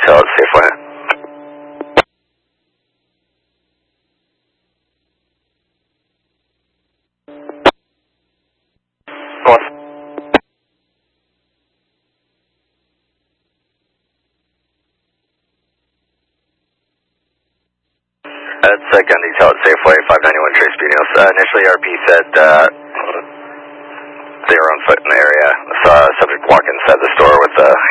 detail at Safeway. What? That's gun detail at Safeway, 591 Trace Beanios. Initially, RP said they were on foot in the area. Saw a subject walk inside the store with a